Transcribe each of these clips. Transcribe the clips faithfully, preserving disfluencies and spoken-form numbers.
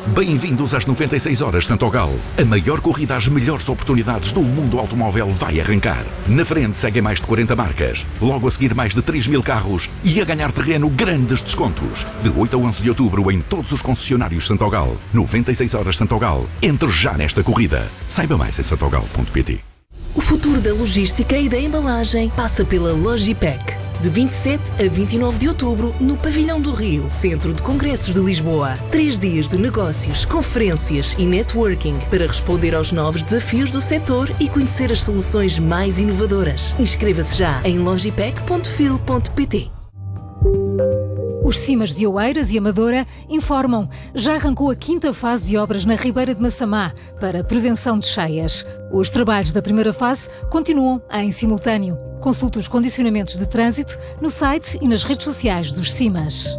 Bem-vindos às noventa e seis horas Santogal. A maior corrida às melhores oportunidades do mundo automóvel vai arrancar. Na frente seguem mais de quarenta marcas. Logo a seguir mais de três mil carros e a ganhar terreno grandes descontos. De oito a onze de outubro em todos os concessionários Santogal. noventa e seis horas Santogal. Entre já nesta corrida. Saiba mais em santogal ponto pt. O futuro da logística e da embalagem passa pela Logipec. De vinte e sete a vinte e nove de outubro, no Pavilhão do Rio, Centro de Congressos de Lisboa. Três dias de negócios, conferências e networking para responder aos novos desafios do setor e conhecer as soluções mais inovadoras. Inscreva-se já em logipec ponto fil ponto pt. Os Cimas de Oeiras e Amadora informam. Já arrancou a quinta fase de obras na Ribeira de Massamá para prevenção de cheias. Os trabalhos da primeira fase continuam em simultâneo. Consulte os condicionamentos de trânsito no site e nas redes sociais dos Cimas.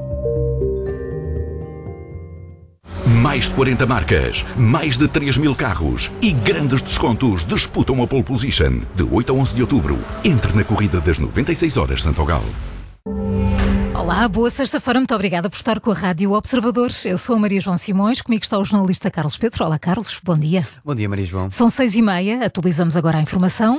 Mais de quarenta marcas, mais de três mil carros e grandes descontos disputam a pole position. De oito a onze de outubro, entre na corrida das noventa e seis horas Santogal. Olá, boa sexta-feira, muito obrigada por estar com a Rádio Observador. Eu sou a Maria João Simões, comigo está o jornalista Carlos Pedro. Olá, Carlos, bom dia. Bom dia, Maria João. São seis e meia, atualizamos agora a informação.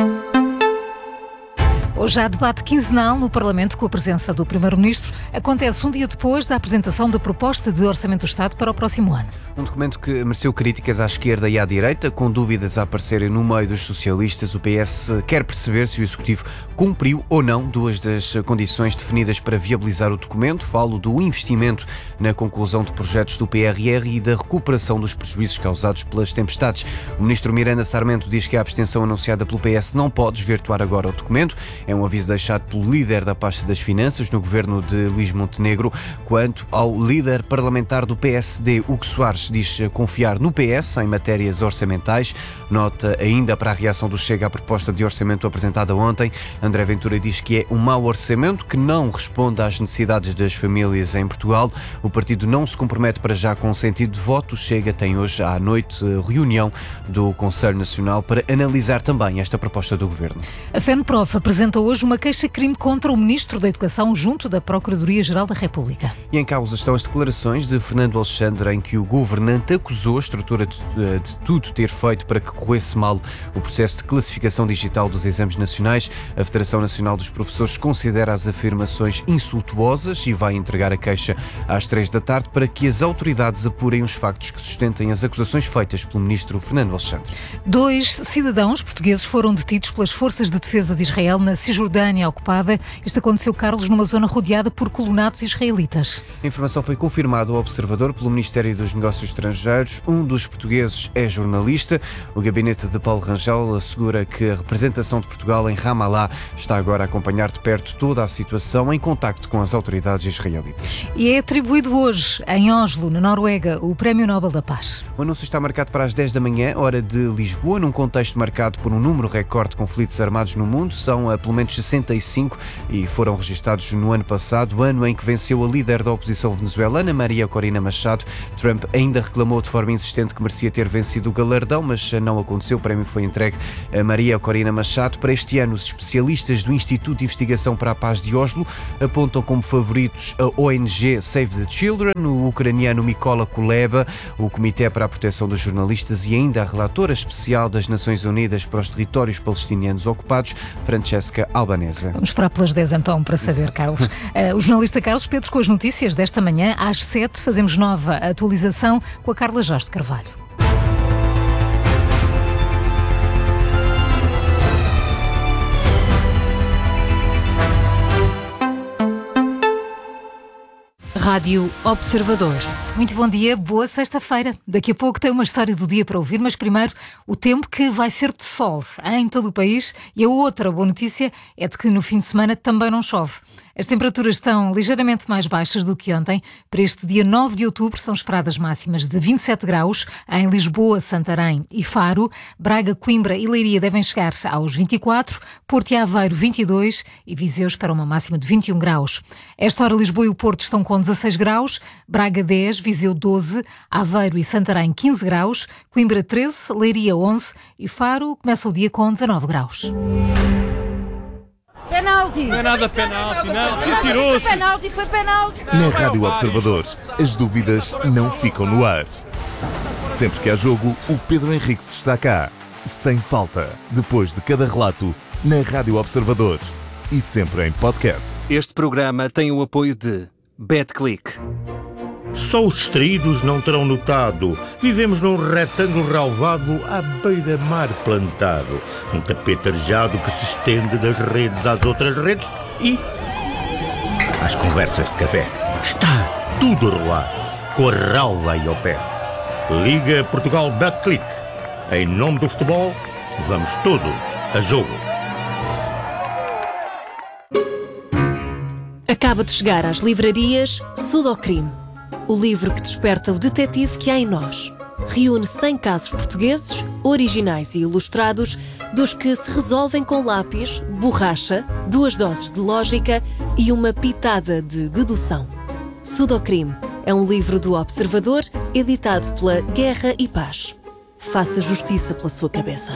Hoje há debate quinzenal no Parlamento com a presença do Primeiro-Ministro. Acontece um dia depois da apresentação da proposta de Orçamento do Estado para o próximo ano. Um documento que mereceu críticas à esquerda e à direita, com dúvidas a aparecerem no meio dos socialistas. O P S quer perceber se o Executivo cumpriu ou não duas das condições definidas para viabilizar o documento. Falo do investimento na conclusão de projetos do P R R e da recuperação dos prejuízos causados pelas tempestades. O Ministro Miranda Sarmento diz que a abstenção anunciada pelo P S não pode desvirtuar agora o documento. É um aviso deixado pelo líder da pasta das Finanças no governo de Luís Montenegro. Quanto ao líder parlamentar do P S D, Hugo Soares, diz confiar no P S em matérias orçamentais. Nota ainda para a reação do Chega à proposta de orçamento apresentada ontem. André Ventura diz que é um mau orçamento que não responde às necessidades das famílias em Portugal. O partido não se compromete para já com o sentido de voto. O Chega tem hoje à noite reunião do Conselho Nacional para analisar também esta proposta do governo. A FENPROF apresenta hoje uma queixa-crime contra o Ministro da Educação junto da Procuradoria-Geral da República. E em causa estão as declarações de Fernando Alexandre, em que o governante acusou a estrutura de, de tudo ter feito para que corresse mal o processo de classificação digital dos exames nacionais. A Federação Nacional dos Professores considera as afirmações insultuosas e vai entregar a queixa às três da tarde para que as autoridades apurem os factos que sustentem as acusações feitas pelo Ministro Fernando Alexandre. Dois cidadãos portugueses foram detidos pelas Forças de Defesa de Israel na Cisjordânia ocupada. Isto aconteceu, Carlos, numa zona rodeada por colonatos israelitas. A informação foi confirmada ao Observador pelo Ministério dos Negócios Estrangeiros. Um dos portugueses é jornalista. O gabinete de Paulo Rangel assegura que a representação de Portugal em Ramallah está agora a acompanhar de perto toda a situação em contacto com as autoridades israelitas. E é atribuído hoje, em Oslo, na Noruega, o Prémio Nobel da Paz. O anúncio está marcado para as dez da manhã, hora de Lisboa, num contexto marcado por um número recorde de conflitos armados no mundo. São pelo menos sessenta e cinco e foram registados no ano passado, ano em que venceu a líder da oposição venezuelana, Maria Corina Machado. Trump ainda reclamou de forma insistente que merecia ter vencido o galardão, mas não aconteceu. O prémio foi entregue a Maria Corina Machado. Para este ano, os especialistas do Instituto de Investigação para a Paz de Oslo apontam como favoritos a O N G Save the Children, o ucraniano Mykola Kuleba, o Comitê para a Proteção dos Jornalistas e ainda a relatora especial das Nações Unidas para os Territórios Palestinianos Ocupados, Francesca Albanese. Vamos esperar pelas dez então para saber, Exato. Carlos. Uh, o jornalista Carlos Pedro com as notícias desta manhã. Às sete fazemos nova atualização com a Carla Jorge de Carvalho. Rádio Observador. Muito bom dia, boa sexta-feira. Daqui a pouco tem uma história do dia para ouvir, mas primeiro o tempo que vai ser de sol em todo o país. E a outra boa notícia é de que no fim de semana também não chove. As temperaturas estão ligeiramente mais baixas do que ontem. Para este dia nove de outubro são esperadas máximas de vinte e sete graus em Lisboa, Santarém e Faro. Braga, Coimbra e Leiria devem chegar aos vinte e quatro, Porto e Aveiro vinte e dois e Viseu espera uma máxima de vinte e um graus. Esta hora Lisboa e o Porto estão com dezasseis graus, Braga dez, Viseu doze, Aveiro e Santarém quinze graus, Coimbra treze, Leiria onze e Faro começa o dia com dezanove graus. Eu penalti! Não é nada penalti, não. Tu tirou-se. Foi penalti, foi penalti. Na Rádio Observador, as dúvidas não ficam no ar. Sempre que há jogo, o Pedro Henriques está cá. Sem falta, depois de cada relato, na Rádio Observador. E sempre em podcast. Este programa tem o apoio de BetClick. Só os distraídos não terão notado. Vivemos num retângulo relvado à beira-mar plantado. Um tapete arejado que se estende das redes às outras redes e às conversas de café. Está tudo a rolar, com a relva aí ao pé. Liga Portugal BetClick. Em nome do futebol, vamos todos a jogo. Acaba de chegar às livrarias Sudocrime, o livro que desperta o detetive que há em nós. Reúne cem casos portugueses, originais e ilustrados, dos que se resolvem com lápis, borracha, duas doses de lógica e uma pitada de dedução. Sudocrime é um livro do Observador, editado pela Guerra e Paz. Faça justiça pela sua cabeça.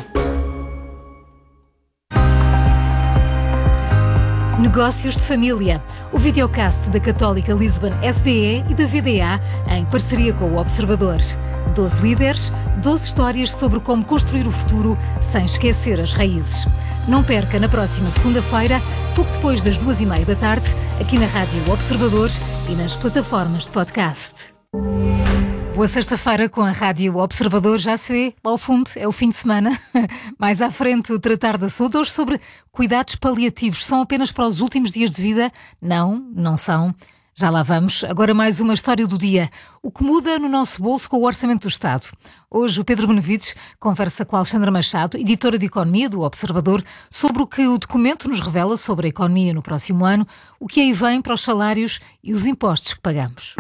Negócios de Família, o videocast da Católica Lisbon S B E e da V D A em parceria com o Observador. doze líderes, doze histórias sobre como construir o futuro sem esquecer as raízes. Não perca na próxima segunda-feira, pouco depois das duas e meia da tarde, aqui na Rádio Observador e nas plataformas de podcast. Boa sexta-feira com a Rádio Observador, já se vê, lá ao fundo, é o fim de semana. Mais à frente, o Tratar da Saúde, hoje sobre cuidados paliativos. São apenas para os últimos dias de vida? Não, não são. Já lá vamos. Agora mais uma história do dia. O que muda no nosso bolso com o Orçamento do Estado. Hoje o Pedro Benevides conversa com a Alexandra Machado, editora de Economia do Observador, sobre o que o documento nos revela sobre a economia no próximo ano, o que aí vem para os salários e os impostos que pagamos.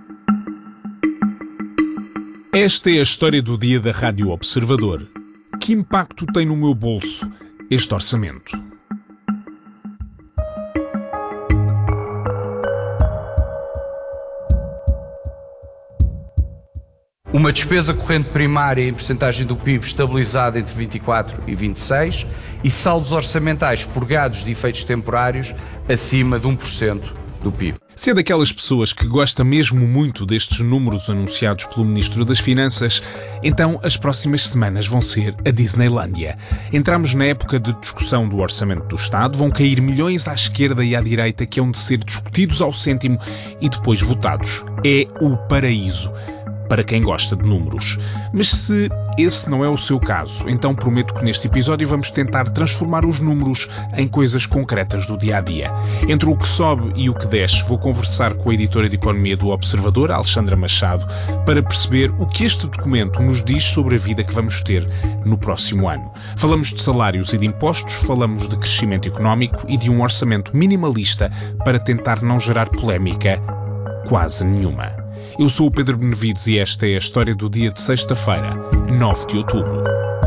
Esta é a história do dia da Rádio Observador. Que impacto tem no meu bolso este orçamento? Uma despesa corrente primária em percentagem do P I B estabilizada entre vinte e quatro e vinte e seis e saldos orçamentais purgados de efeitos temporários acima de um por cento do P I B. Se é daquelas pessoas que gosta mesmo muito destes números anunciados pelo Ministro das Finanças, então as próximas semanas vão ser a Disneylândia. Entramos na época de discussão do Orçamento do Estado, vão cair milhões à esquerda e à direita que hão de ser discutidos ao cêntimo e depois votados. É o paraíso para quem gosta de números. Mas se esse não é o seu caso, então prometo que neste episódio vamos tentar transformar os números em coisas concretas do dia-a-dia. Entre o que sobe e o que desce, vou conversar com a editora de Economia do Observador, Alexandra Machado, para perceber o que este documento nos diz sobre a vida que vamos ter no próximo ano. Falamos de salários e de impostos, falamos de crescimento económico e de um orçamento minimalista para tentar não gerar polémica quase nenhuma. Eu sou o Pedro Benevides e esta é a história do dia de sexta-feira, nove de outubro.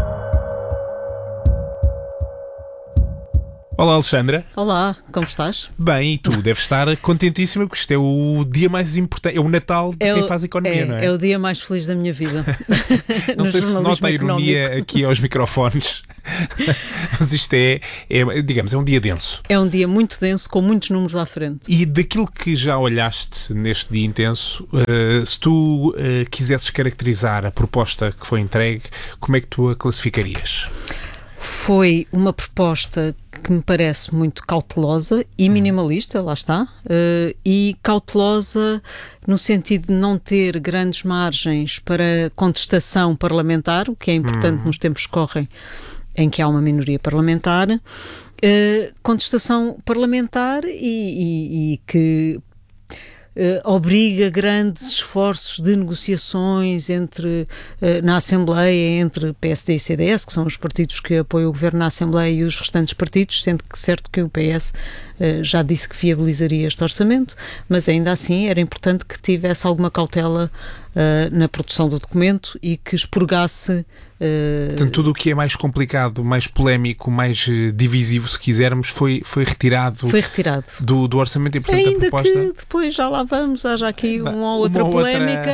Olá, Alexandra. Olá, como estás? Bem, e tu? Deves estar contentíssima porque isto é o dia mais importante, é o Natal de é quem o, faz economia, é, não é? É o dia mais feliz da minha vida. Não sei se nota a ironia económico aqui aos microfones, mas isto é, é, digamos, é um dia denso. É um dia muito denso, com muitos números à frente. E daquilo que já olhaste neste dia intenso, uh, se tu uh, quisesses caracterizar a proposta que foi entregue, como é que tu a classificarias? Foi uma proposta que me parece muito cautelosa e minimalista, lá está, uh, e cautelosa no sentido de não ter grandes margens para contestação parlamentar, o que é importante hum. nos tempos que correm em que há uma minoria parlamentar, uh, contestação parlamentar e, e, e que Uh, obriga grandes esforços de negociações entre, uh, na Assembleia entre P S D e C D S, que são os partidos que apoiam o governo na Assembleia, e os restantes partidos, sendo que certo que o P S uh, já disse que viabilizaria este orçamento, mas ainda assim era importante que tivesse alguma cautela uh, na produção do documento e que expurgasse Uh... Portanto, tudo o que é mais complicado, mais polémico, mais uh, divisivo, se quisermos, foi, foi retirado, foi retirado. Do, do orçamento e, portanto, ainda a proposta... que depois já lá vamos, haja aqui uma ou outra uma polémica, outra...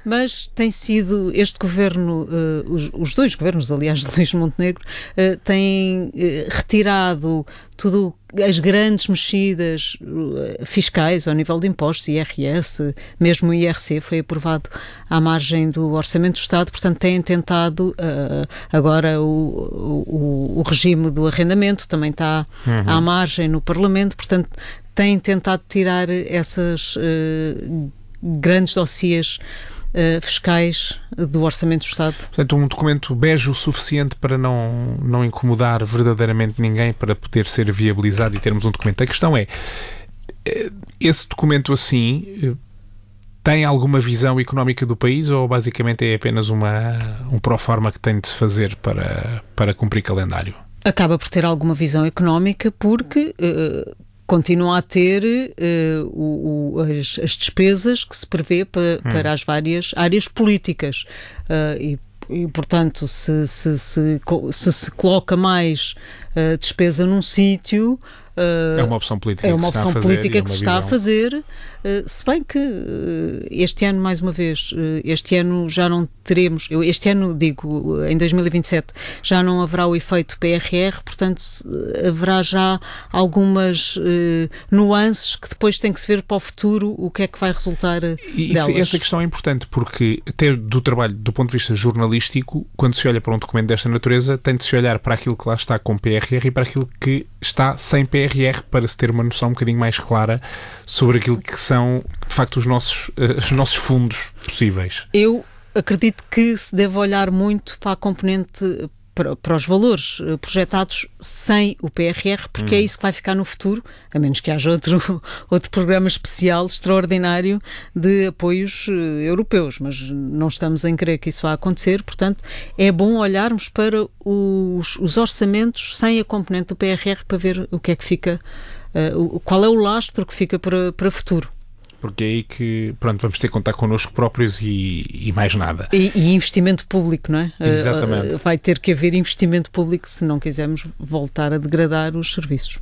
mas tem sido este governo, uh, os, os dois governos, aliás, de Luís Montenegro, uh, têm uh, retirado tudo, as grandes mexidas uh, fiscais ao nível de impostos, I R S, mesmo o I R C foi aprovado à margem do Orçamento do Estado, portanto têm tentado, uh, agora o, o, o regime do arrendamento também está uhum. à margem no Parlamento, portanto têm tentado tirar essas uh, grandes dossiês Uh, fiscais do Orçamento do Estado. Portanto, um documento bege o suficiente para não, não incomodar verdadeiramente ninguém, para poder ser viabilizado e termos um documento. A questão é, esse documento assim tem alguma visão económica do país ou basicamente é apenas uma, um proforma que tem de se fazer para, para cumprir calendário? Acaba por ter alguma visão económica porque... Uh, continua a ter uh, o, o, as, as despesas que se prevê pa, hum. para as várias áreas políticas uh, e, e, portanto, se se, se, se, se coloca mais uh, despesa num sítio... Uh, é uma opção política é que uma se opção está a fazer. política que se está visão. a fazer, uh, se bem que uh, este ano, mais uma vez, uh, este ano já não teremos, eu este ano digo, em dois mil e vinte e sete, já não haverá o efeito P R R, portanto haverá já algumas uh, nuances que depois tem que se ver para o futuro o que é que vai resultar uh, e delas. Isso, essa questão é importante porque até do trabalho, do ponto de vista jornalístico, quando se olha para um documento desta natureza, tem de se olhar para aquilo que lá está com P R R e para aquilo que está sem P R R, para se ter uma noção um bocadinho mais clara sobre aquilo que são, de facto, os nossos, uh, os nossos fundos possíveis. Eu acredito que se deve olhar muito para a componente, para, para os valores projetados sem o P R R, porque hum. é isso que vai ficar no futuro, a menos que haja outro, outro programa especial, extraordinário, de apoios uh, europeus, mas não estamos em crer que isso vá acontecer, portanto é bom olharmos para os, os orçamentos sem a componente do P R R para ver o que é que fica, uh, qual é o lastro que fica para, para o futuro. Porque é aí que, pronto, vamos ter que contar connosco próprios e, e mais nada. E, e investimento público, não é? Exatamente. Uh, vai ter que haver investimento público se não quisermos voltar a degradar os serviços.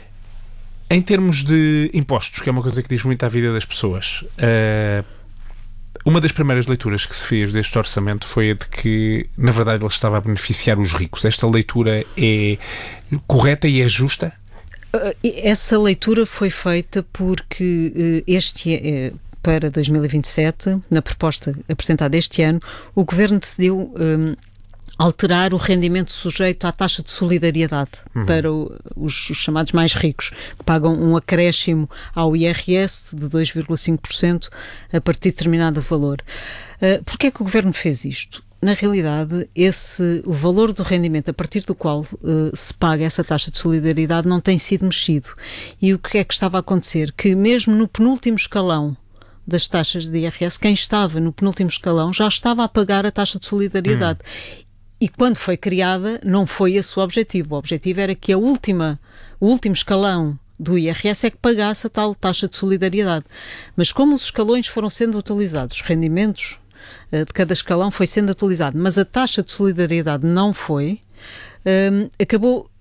Em termos de impostos, que é uma coisa que diz muito à vida das pessoas, uh, uma das primeiras leituras que se fez deste orçamento foi a de que, na verdade, ele estava a beneficiar os ricos. Esta leitura é correta e é justa? Essa leitura foi feita porque este para dois mil e vinte e sete, na proposta apresentada este ano, o Governo decidiu um, alterar o rendimento sujeito à taxa de solidariedade uhum. para o, os, os chamados mais ricos, que pagam um acréscimo ao I R S de dois vírgula cinco por cento a partir de determinado valor. Uh, Porquê é que o Governo fez isto? Na realidade, esse, o valor do rendimento a partir do qual uh, se paga essa taxa de solidariedade não tem sido mexido. E o que é que estava a acontecer? Que mesmo no penúltimo escalão das taxas de I R S, quem estava no penúltimo escalão já estava a pagar a taxa de solidariedade. Hum. E quando foi criada, não foi esse o objetivo. O objetivo era que a última, o último escalão do I R S é que pagasse a tal taxa de solidariedade. Mas como os escalões foram sendo utilizados, os rendimentos de cada escalão foi sendo atualizado, mas a taxa de solidariedade não foi, um, acabou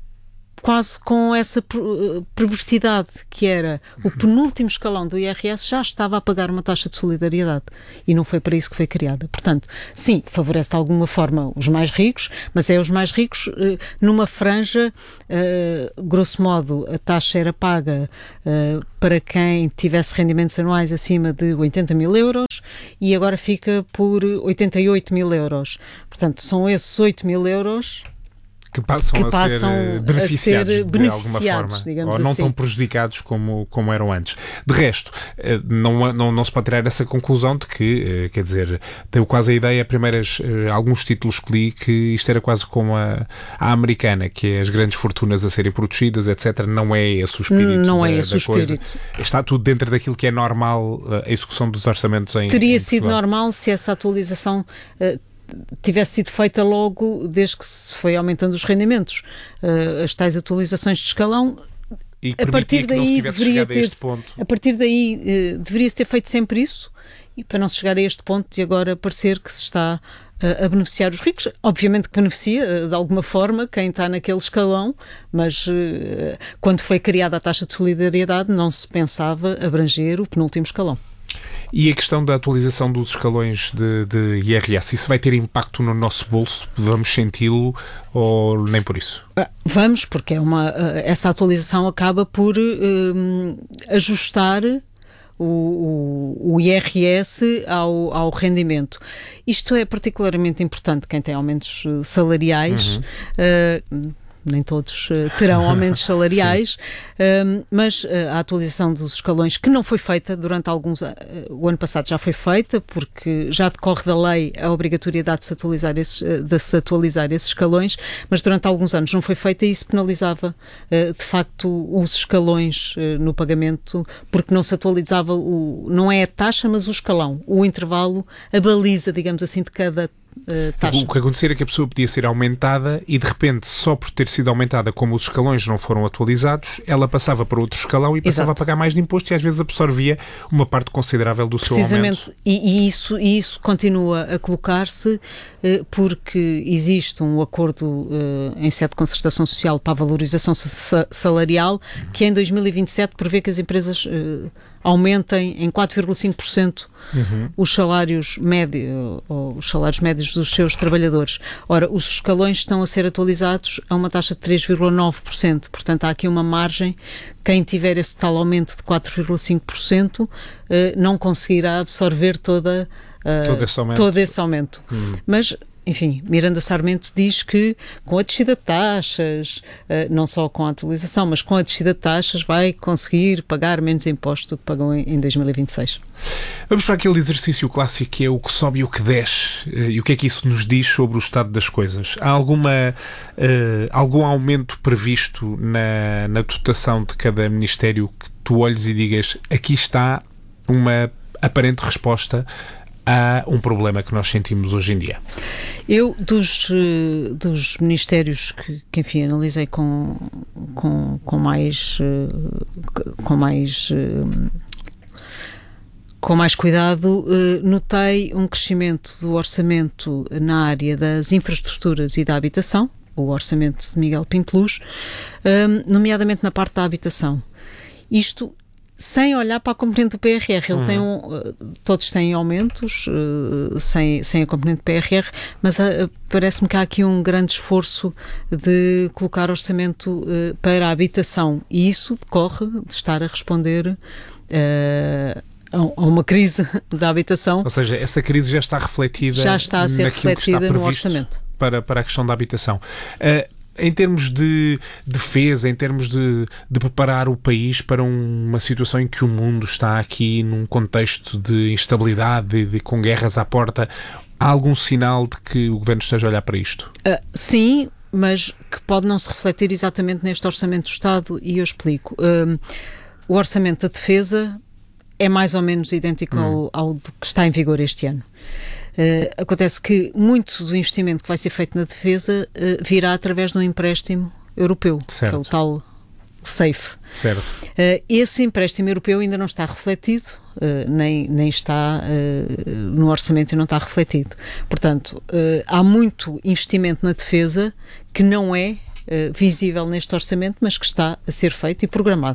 quase com essa perversidade que era o penúltimo escalão do I R S já estava a pagar uma taxa de solidariedade e não foi para isso que foi criada. Portanto, sim, favorece de alguma forma os mais ricos, mas é os mais ricos uh, numa franja, uh, grosso modo, a taxa era paga uh, para quem tivesse rendimentos anuais acima de oitenta mil euros e agora fica por oitenta e oito mil euros. Portanto, são esses oito mil euros que passam, que a, passam ser beneficiados, a ser beneficiados de alguma forma, digamos ou não assim. tão prejudicados como, como eram antes. De resto, não, não, não se pode tirar essa conclusão de que, quer dizer, tenho quase a ideia, primeiras, alguns títulos que li, que isto era quase como a, a americana, que é as grandes fortunas a serem protegidas, etcétera. Não é esse o espírito Não da, é esse da o coisa. espírito. Está tudo dentro daquilo que é normal, a execução dos orçamentos em Teria em sido normal se essa atualização uh, tivesse sido feita logo desde que se foi aumentando os rendimentos. Uh, as tais atualizações de escalão, e a partir daí deveria ter, a, a partir daí uh, deveria-se ter feito sempre isso, e para não se chegar a este ponto de agora parecer que se está uh, a beneficiar os ricos. Obviamente que beneficia uh, de alguma forma quem está naquele escalão, mas uh, quando foi criada a taxa de solidariedade não se pensava abranger o penúltimo escalão. E a questão da atualização dos escalões de, de I R S, isso vai ter impacto no nosso bolso? Vamos senti-lo ou nem por isso? Vamos, porque é uma, essa atualização acaba por um, ajustar o, o, o I R S ao, ao rendimento. Isto é particularmente importante quem tem aumentos salariais. Uhum. Uh, nem todos uh, terão aumentos salariais, uh, mas uh, a atualização dos escalões, que não foi feita durante alguns anos, uh, o ano passado já foi feita, porque já decorre da lei a obrigatoriedade de se atualizar esses, uh, de se atualizar esses escalões, mas durante alguns anos não foi feita e isso penalizava uh, de facto os escalões uh, no pagamento, porque não se atualizava, o, não é a taxa, mas o escalão, o intervalo, a baliza, digamos assim, de cada Uh, taxa. O que acontecer é que a pessoa podia ser aumentada e de repente, só por ter sido aumentada, como os escalões não foram atualizados, ela passava para outro escalão e passava Exato. a pagar mais de imposto e às vezes absorvia uma parte considerável do seu aumento. Precisamente, e, e, isso, e isso continua a colocar-se uh, porque existe um acordo uh, em sede de concertação social para a valorização salarial que em dois mil e vinte e sete prevê que as empresas uh, aumentem em quatro vírgula cinco por cento uhum. os salários médios, ou os salários médios dos seus trabalhadores. Ora, os escalões estão a ser atualizados a uma taxa de três vírgula nove por cento, portanto há aqui uma margem, quem tiver esse tal aumento de quatro vírgula cinco por cento uh, não conseguirá absorver toda, uh, todo esse aumento. Todo esse aumento. Hum. Mas enfim, Miranda Sarmento diz que com a descida de taxas, não só com a atualização, mas com a descida de taxas vai conseguir pagar menos impostos do que pagou em dois mil e vinte e seis. Vamos para aquele exercício clássico que é o que sobe e o que desce. E o que é que isso nos diz sobre o estado das coisas? Há alguma, uh, algum aumento previsto na, na dotação de cada ministério que tu olhes e digas aqui está uma aparente resposta a um problema que nós sentimos hoje em dia? Eu, dos, dos ministérios que, que enfim, analisei com, com, com mais com mais com mais cuidado, notei um crescimento do orçamento na área das infraestruturas e da habitação, o orçamento de Miguel Pinto Luz, nomeadamente na parte da habitação. Isto sem olhar para a componente do P R R. Ele uhum. tem um, todos têm aumentos uh, sem, sem a componente do P R R, mas uh, parece-me que há aqui um grande esforço de colocar orçamento uh, para a habitação, e isso decorre de estar a responder uh, a uma crise da habitação. Ou seja, essa crise já está refletida já está a ser refletida no orçamento para, para a questão da habitação. Uh, Em termos de defesa, em termos de, de preparar o país para um, uma situação em que o mundo está aqui num contexto de instabilidade e de, com guerras à porta, há algum sinal de que o Governo esteja a olhar para isto? Uh, sim, mas que pode não se refletir exatamente neste Orçamento do Estado, e eu explico. Uh, o Orçamento da Defesa é mais ou menos idêntico hum. ao, ao que está em vigor este ano. Uh, acontece que muito do investimento que vai ser feito na defesa uh, virá através de um empréstimo europeu, certo. Que é o tal SAFE. Certo. Uh, esse empréstimo europeu ainda não está refletido, uh, nem, nem está uh, no orçamento e não está refletido. Portanto, uh, há muito investimento na defesa que não é uh, visível neste orçamento, mas que está a ser feito e programado.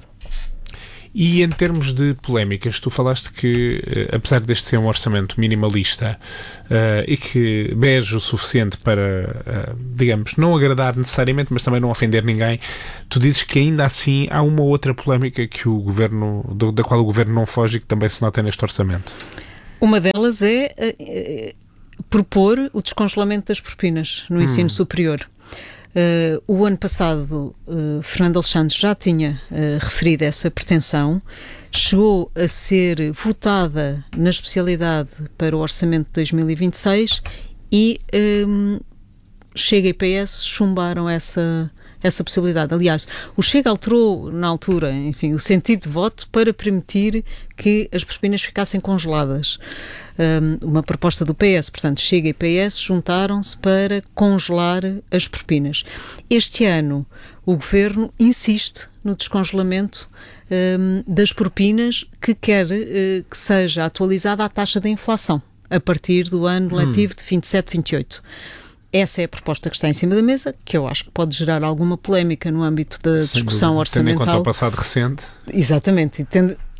E em termos de polémicas, tu falaste que, apesar deste ser um orçamento minimalista uh, e que bege o suficiente para, uh, digamos, não agradar necessariamente, mas também não ofender ninguém, tu dizes que ainda assim há uma outra polémica que o governo, do, da qual o governo não foge e que também se nota neste orçamento. Uma delas é uh, propor o descongelamento das propinas no ensino hum. superior. Uh, o ano passado, uh, Fernando Alexandre já tinha uh, referido essa pretensão, chegou a ser votada na especialidade para o orçamento de dois mil e vinte e seis e um, Chega e P S chumbaram essa, essa possibilidade. Aliás, o Chega alterou na altura, enfim, o sentido de voto para permitir que as propinas ficassem congeladas. Um, uma proposta do P S, portanto, Chega e P S juntaram-se para congelar as propinas. Este ano, o Governo insiste no descongelamento um, das propinas, que quer uh, que seja atualizada a taxa da inflação a partir do ano letivo hum. de vinte e sete vinte e oito. Essa é a proposta que está em cima da mesa, que eu acho que pode gerar alguma polémica no âmbito da Sem discussão dúvida. orçamental. Tendo em conta o passado recente. Exatamente. E tendo,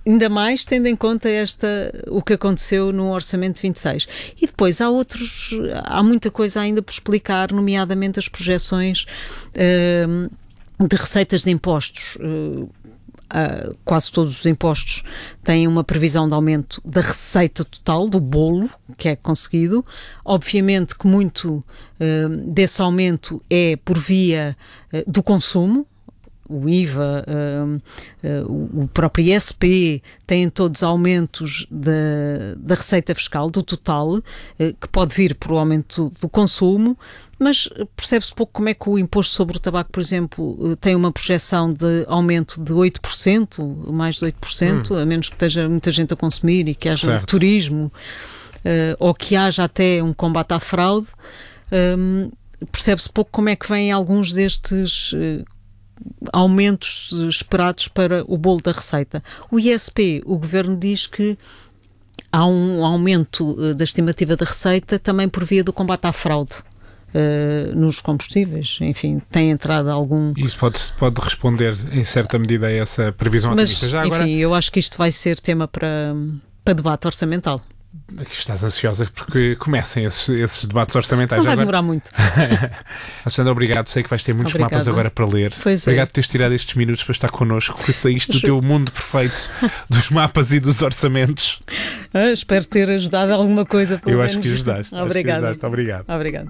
ainda mais tendo em conta esta, o que aconteceu no Orçamento vinte e seis. E depois há outros, há muita coisa ainda por explicar, nomeadamente as projeções uh, de receitas de impostos. Uh, Uh, quase todos os impostos têm uma previsão de aumento da receita total, do bolo que é conseguido. Obviamente que muito uh, desse aumento é por via uh, do consumo. O I V A, uh, uh, o próprio I S P, têm todos aumentos da, da receita fiscal, do total, uh, que pode vir por aumento do consumo, mas percebe-se pouco como é que o imposto sobre o tabaco, por exemplo, uh, tem uma projeção de aumento de oito por cento, mais de oito por cento, hum. a menos que esteja muita gente a consumir e que haja certo. turismo, uh, ou que haja até um combate à fraude. Um, percebe-se pouco como é que vêm alguns destes uh, aumentos esperados para o bolo da receita. O I S P, o Governo diz que há um aumento da estimativa da receita também por via do combate à fraude uh, nos combustíveis. Enfim, tem entrado algum... Isso pode, pode responder em certa medida a essa previsão otimista. Já agora... Enfim, eu acho que isto vai ser tema para, para debate orçamental. Aqui estás ansiosa porque comecem esses, esses debates orçamentais. Não vai agora... demorar muito. Alexandra, obrigado. Sei que vais ter muitos Obrigada. mapas agora para ler. Pois obrigado é. por teres tirado estes minutos para estar connosco, que saíste do teu mundo perfeito dos mapas e dos orçamentos. Ah, espero ter ajudado alguma coisa. Eu acho que ajudaste. Obrigada. Acho que ajudaste. Obrigado. Obrigado.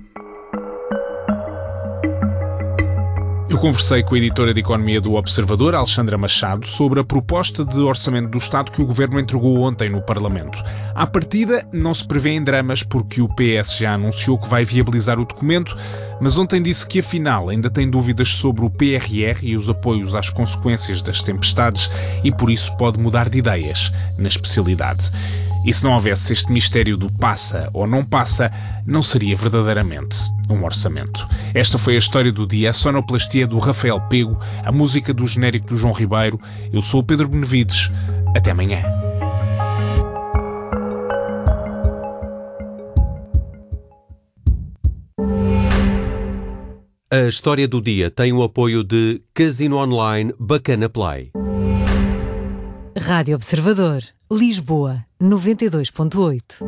Eu conversei com a editora de Economia do Observador, Alexandra Machado, sobre a proposta de orçamento do Estado que o Governo entregou ontem no Parlamento. À partida, não se prevêem dramas porque o P S já anunciou que vai viabilizar o documento, mas ontem disse que afinal ainda tem dúvidas sobre o P R R e os apoios às consequências das tempestades e por isso pode mudar de ideias na especialidade. E se não houvesse este mistério do passa ou não passa, não seria verdadeiramente um orçamento. Esta foi a história do dia, a sonoplastia do Rafael Pego, a música do genérico do João Ribeiro. Eu sou o Pedro Benevides. Até amanhã. A história do dia tem o apoio de Casino Online Bacana Play. Rádio Observador, Lisboa, noventa e dois ponto oito.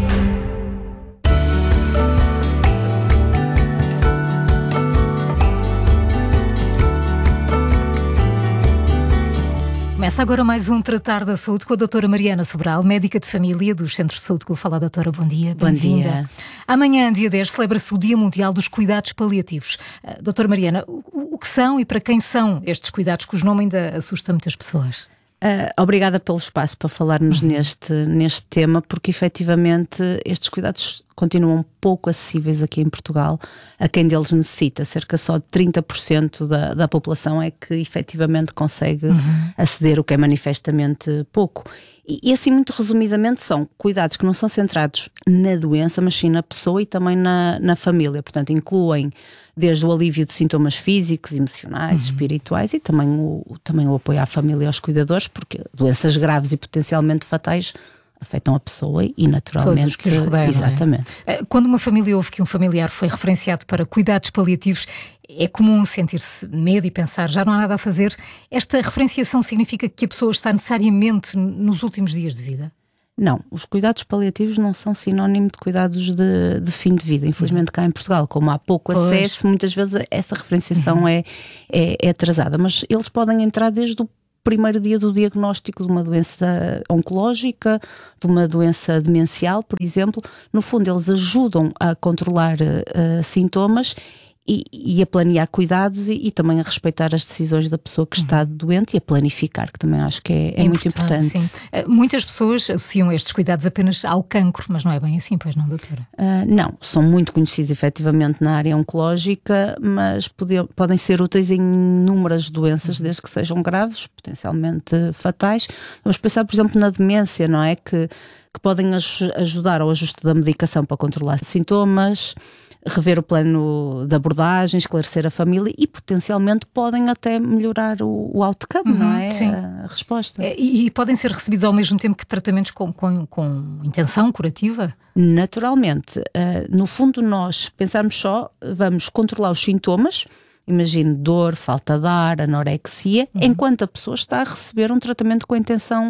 Começa agora mais um Tratar da Saúde com a doutora Mariana Sobral, médica de família dos Centros de Saúde. Fala, doutora, bom dia. Bom Bem-vinda. dia. Amanhã, dia dez, celebra-se o Dia Mundial dos Cuidados Paliativos. Uh, doutora Mariana, o, o que são e para quem são estes cuidados, que o nome ainda assusta muitas pessoas? Uh, obrigada pelo espaço para falarmos uhum. neste, neste tema, porque efetivamente estes cuidados continuam pouco acessíveis aqui em Portugal a quem deles necessita. Cerca só de trinta por cento da, da população é que efetivamente consegue uhum. aceder, o que é manifestamente pouco. E, e assim, muito resumidamente, são cuidados que não são centrados na doença, mas sim na pessoa e também na, na família. Portanto, incluem desde o alívio de sintomas físicos, emocionais, uhum. espirituais e também o, também o apoio à família e aos cuidadores, porque doenças graves e potencialmente fatais afetam a pessoa e naturalmente... Todos os que os rodeiam, exatamente. É? Quando uma família ouve que um familiar foi referenciado para cuidados paliativos, é comum sentir-se medo e pensar, já não há nada a fazer. Esta referenciação significa que a pessoa está necessariamente nos últimos dias de vida? Não, os cuidados paliativos não são sinónimo de cuidados de, de fim de vida. Infelizmente cá em Portugal, como há pouco pois. acesso, muitas vezes essa referenciação uhum. é, é, é atrasada, mas eles podem entrar desde o primeiro dia do diagnóstico de uma doença oncológica, de uma doença demencial, por exemplo. No fundo, eles ajudam a controlar uh, sintomas e, e a planear cuidados e, e também a respeitar as decisões da pessoa que está doente e a planificar, que também acho que é, é, é muito importante. Sim. Uh, muitas pessoas associam estes cuidados apenas ao cancro, mas não é bem assim, pois não, doutora? Uh, não, são muito conhecidos efetivamente na área oncológica, mas pode, podem ser úteis em inúmeras doenças, uhum. desde que sejam graves, potencialmente fatais. Vamos pensar, por exemplo, na demência, não é? Que, que podem aj- ajudar ao ajuste da medicação para controlar sintomas, rever o plano de abordagem, esclarecer a família e potencialmente podem até melhorar o, o outcome, uhum, não é? Sim. A resposta. É, e, e podem ser recebidos ao mesmo tempo que tratamentos com, com, com intenção curativa? Naturalmente. Uh, no fundo, nós pensarmos só, vamos controlar os sintomas, imagine dor, falta de ar, anorexia, uhum. enquanto a pessoa está a receber um tratamento com a intenção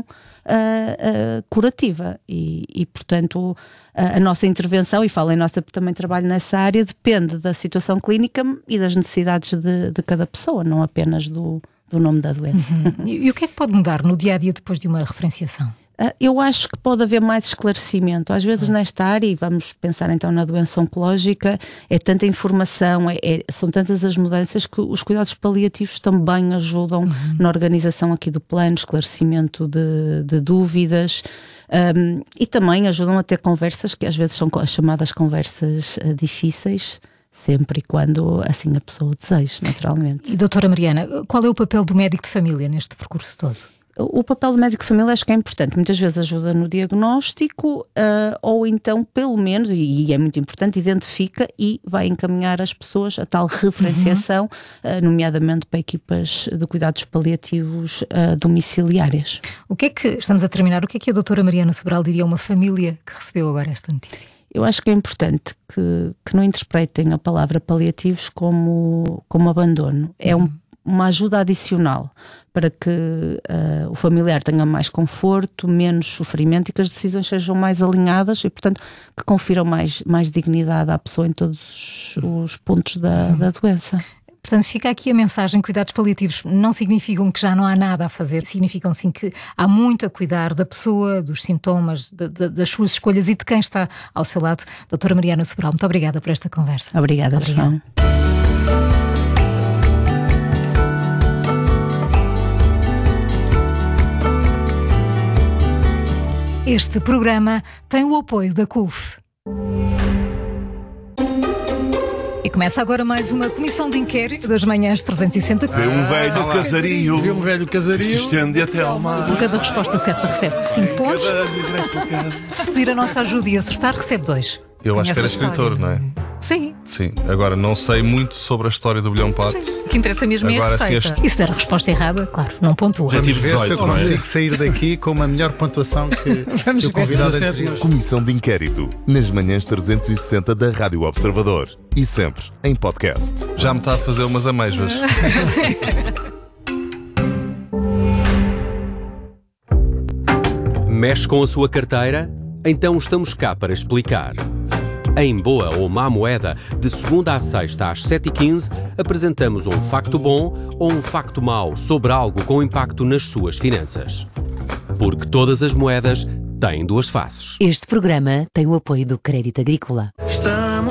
uh, uh, curativa e, e portanto, a, a nossa intervenção, e falo em nossa porque também trabalho nessa área, depende da situação clínica e das necessidades de, de cada pessoa, não apenas do, do nome da doença. Uhum. E, e o que é que pode mudar no dia-a-dia depois de uma referenciação? Eu acho que pode haver mais esclarecimento. Às vezes nesta área, e vamos pensar então na doença oncológica, é tanta informação, é, é, são tantas as mudanças que os cuidados paliativos também ajudam uhum. na organização aqui do plano, esclarecimento de, de dúvidas, um, e também ajudam a ter conversas que às vezes são as chamadas conversas uh, difíceis, sempre e quando assim a pessoa deseja, naturalmente. E doutora Mariana, qual é o papel do médico de família neste percurso todo? O papel do médico de família acho que é importante, muitas vezes ajuda no diagnóstico uh, ou então pelo menos, e, e é muito importante, identifica e vai encaminhar as pessoas a tal referenciação, uhum. uh, nomeadamente para equipas de cuidados paliativos uh, domiciliárias. O que é que, estamos a terminar, o que é que a doutora Mariana Sobral diria a uma família que recebeu agora esta notícia? Eu acho que é importante que, que não interpretem a palavra paliativos como, como abandono, é um uma ajuda adicional para que uh, o familiar tenha mais conforto, menos sofrimento e que as decisões sejam mais alinhadas e, portanto, que confiram mais, mais dignidade à pessoa em todos os pontos da, da doença. Portanto, fica aqui a mensagem: cuidados paliativos não significam que já não há nada a fazer, significam sim que há muito a cuidar da pessoa, dos sintomas, de, de, das suas escolhas e de quem está ao seu lado. Doutora Mariana Sobral, muito obrigada por esta conversa. Obrigada, João. Este programa tem o apoio da C U F. E começa agora mais uma comissão de inquérito das manhãs trezentos e sessenta. Vê um velho ah, casario, vê um velho casario que se estende até ao mar. Por cada resposta certa recebe cinco pontos. Se pedir a nossa ajuda e acertar, recebe dois. Eu acho que era escritor, não é? Sim. Sim. Agora, não sei muito sobre a história do Bilhão Pato. O que interessa mesmo é a receita. Este... E se der a resposta errada, claro, não pontua. Já tive dezoito, se eu consigo é? sair daqui com uma melhor pontuação que, que o convidado anterior. Comissão de Inquérito, nas manhãs trezentos e sessenta da Rádio Observador. E sempre em podcast. Já me está a fazer umas amêijoas. Mexe com a sua carteira? Então estamos cá para explicar. Em Boa ou Má Moeda, de segunda à sexta às sete e quinze, apresentamos um facto bom ou um facto mau sobre algo com impacto nas suas finanças. Porque todas as moedas têm duas faces. Este programa tem o apoio do Crédito Agrícola. Estamos